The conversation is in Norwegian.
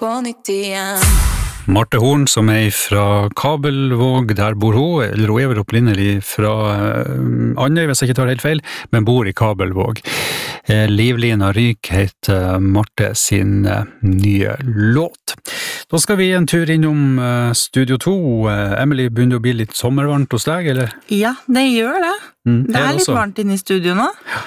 på nytt igjen. Marte Horn, som fra Kabelvåg, der bor hun, eller hun vel opprinnelig fra Andøy, hvis jeg ikke tar helt feil, men bor i Kabelvåg. Livlina Ryk heter Marte sin nye låt. Da skal vi en tur innom Studio 2. Emily, begynner det å bli litt sommervarmt hos deg, eller? Ja, det gjør det. Det litt også varmt inne i studio nå.